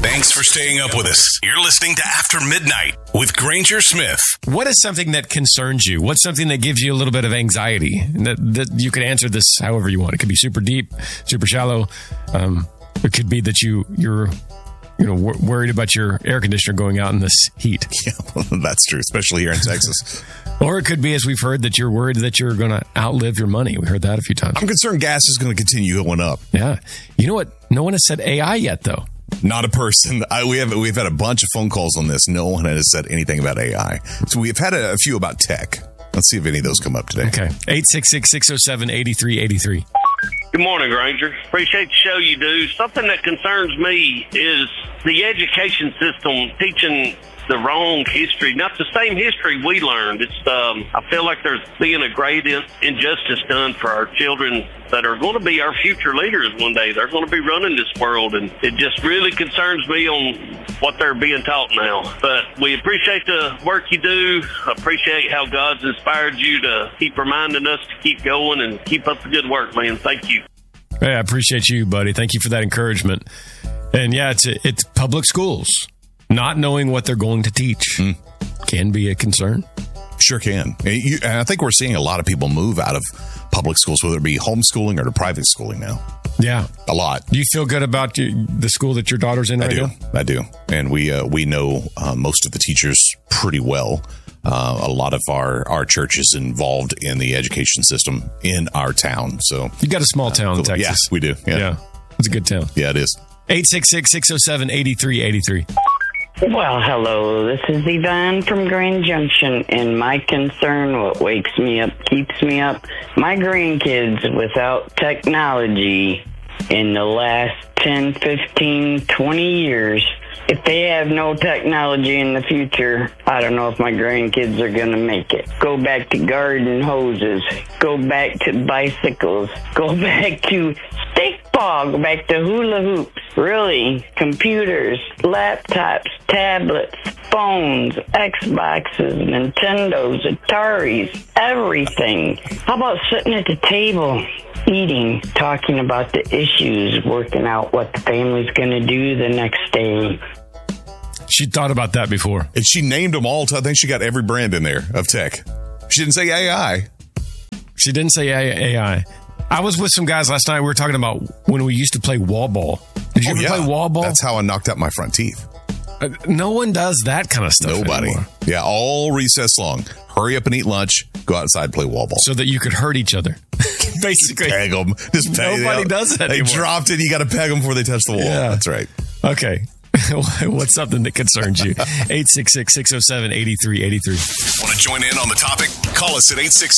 Thanks for staying up with us. You're listening to After Midnight with Granger Smith. What is something that concerns you? What's something that gives you a little bit of anxiety? That you could answer this however you want. It could be super deep, super shallow. It could be that you're worried about your air conditioner going out in this heat. Yeah, well, that's true, especially here in Texas. Or it could be, as we've heard, that you're worried that you're going to outlive your money. We heard that a few times. I'm concerned gas is going to continue going up. Yeah. You know what? No one has said AI yet, though. Not a person. We've had a bunch of phone calls on this. No one has said anything about AI. So we've had a few about tech. Let's see if any of those come up today. Okay. 866-607-8383. Good morning, Granger. Appreciate the show you do. Something that concerns me is the education system teaching the wrong history, not the same history we learned. It's I feel like there's being a great injustice done for our children that are going to be our future leaders one day. They're going to be running this world, and it just really concerns me on what they're being taught now. But we appreciate the work you do. I appreciate how God's inspired you to keep reminding us to keep going and keep up the good work, man. Thank you. Hey, I appreciate you, buddy. Thank you for that encouragement. And yeah, it's public schools. Not knowing what they're going to teach can be a concern. Sure can. And I think we're seeing a lot of people move out of public schools, whether it be homeschooling or to private schooling now. Yeah. A lot. Do you feel good about the school that your daughter's in right now? I do. And we know most of the teachers pretty well. A lot of our church is involved in the education system in our town. So you got a small town in Texas. Yes, we do. Yeah. It's a good town. Yeah, it is. 866-607-8383. Well, hello, this is Yvonne from Grand Junction, and my concern, what wakes me up, keeps me up, my grandkids without technology in the last 10, 15, 20 years, if they have no technology in the future, I don't know if my grandkids are going to make it. Go back to garden hoses, go back to bicycles, go back to stickball, go back to hula hoops. Really, computers, laptops, tablets, phones, Xboxes, Nintendos, Ataris, everything. How about sitting at the table, eating, talking about the issues, working out what the family's going to do the next day? She thought about that before. And she named them all. I think she got every brand in there of tech. She didn't say AI. She didn't say AI. I was with some guys last night. We were talking about when we used to play wall ball. Did you ever play wall ball? That's how I knocked out my front teeth. No one does that kind of stuff Nobody. anymore. Yeah, all recess long. Hurry up and eat lunch. Go outside, play wall ball. So that you could hurt each other. Basically. Peg them. Just peg Nobody does that anymore. They dropped it. You got to peg them before they touch the wall. Yeah. That's right. Okay. What's something that concerns you? 866-607-8383. Want to join in on the topic? Call us at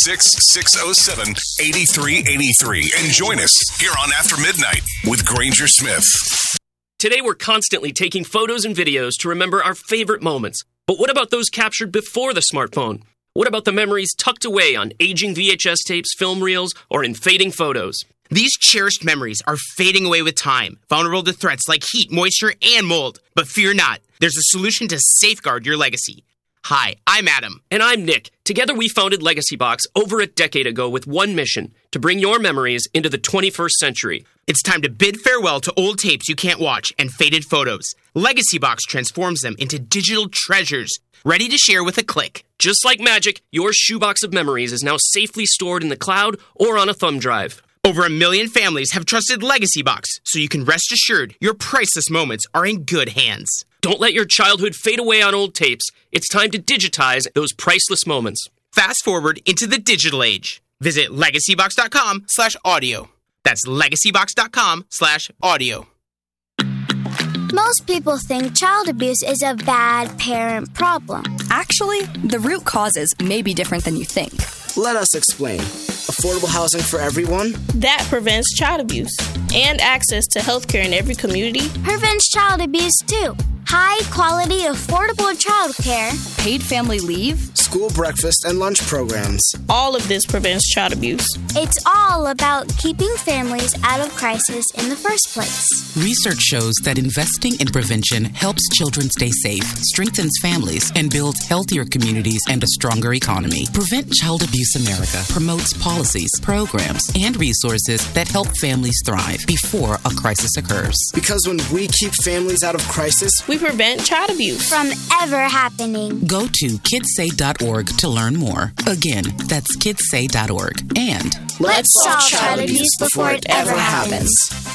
866-607-8383 and join us here on After Midnight with Granger Smith. Today, we're constantly taking photos and videos to remember our favorite moments. But what about those captured before the smartphone? What about the memories tucked away on aging VHS tapes, film reels, or in fading photos? These cherished memories are fading away with time, vulnerable to threats like heat, moisture, and mold. But fear not, there's a solution to safeguard your legacy. Hi, I'm Adam. And I'm Nick. Together we founded Legacy Box over a decade ago with one mission, to bring your memories into the 21st century. It's time to bid farewell to old tapes you can't watch and faded photos. Legacy Box transforms them into digital treasures, ready to share with a click. Just like magic, your shoebox of memories is now safely stored in the cloud or on a thumb drive. Over 1 million families have trusted Legacy Box, so you can rest assured your priceless moments are in good hands. Don't let your childhood fade away on old tapes. It's time to digitize those priceless moments. Fast forward into the digital age. Visit legacybox.com/audio. That's legacybox.com/audio. Most people think child abuse is a bad parent problem. Actually, the root causes may be different than you think. Let us explain. Affordable housing for everyone? That prevents child abuse. And access to health care in every community. Prevents child abuse, too. high-quality, affordable childcare, paid family leave, school breakfast and lunch programs. All of this prevents child abuse. It's all about keeping families out of crisis in the first place. Research shows that investing in prevention helps children stay safe, strengthens families, and builds healthier communities and a stronger economy. Prevent Child Abuse America promotes policies, programs, and resources that help families thrive before a crisis occurs. Because when we keep families out of crisis, we prevent child abuse from ever happening. Go to kidssay.org to learn more. Again, that's kidssay.org. And let's solve child abuse before it ever happens.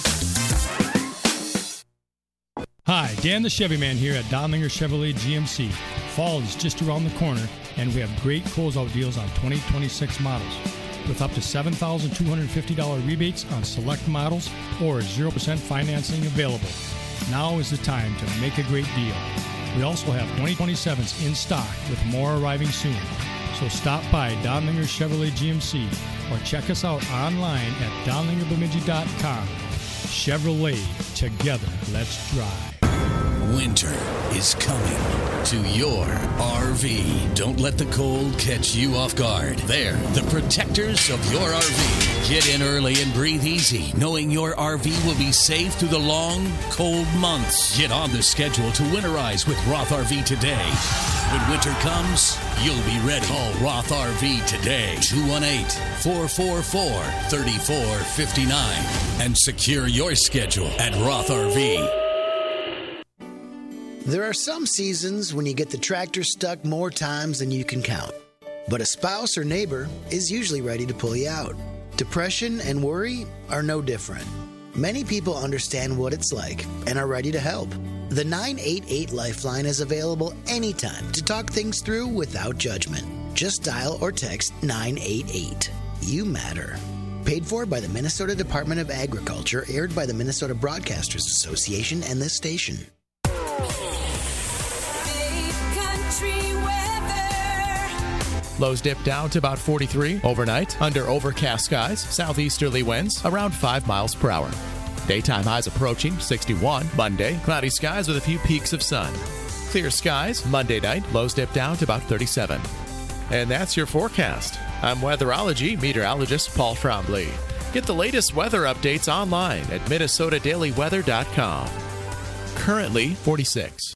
Hi, Dan the Chevy Man here at Donlinger Chevrolet GMC. Fall is just around the corner, and we have great closeout deals on 2026 models. With up to $7,250 rebates on select models or 0% financing available. Now is the time to make a great deal. We also have 2027s in stock with more arriving soon. So stop by Donlinger Chevrolet GMC or check us out online at donlingerbemidji.com. Chevrolet, together, let's drive. Winter is coming to your RV. Don't let the cold catch you off guard. They're the protectors of your RV. Get in early and breathe easy, knowing your RV will be safe through the long, cold months. Get on the schedule to winterize with Roth RV today. When winter comes, you'll be ready. Call Roth RV today, 218-444-3459, and secure your schedule at Roth RV. There are some seasons when you get the tractor stuck more times than you can count. But a spouse or neighbor is usually ready to pull you out. Depression and worry are no different. Many people understand what it's like and are ready to help. The 988 Lifeline is available anytime to talk things through without judgment. Just dial or text 988. You matter. Paid for by the Minnesota Department of Agriculture, aired by the Minnesota Broadcasters Association and this station. Lows dip down to about 43 overnight under overcast skies, southeasterly winds around 5 miles per hour. Daytime highs approaching 61. Monday, cloudy skies with a few peaks of sun. Clear skies Monday night, lows dip down to about 37. And that's your forecast. I'm weatherology meteorologist Paul Trombley. Get the latest weather updates online at minnesotadailyweather.com. Currently 46.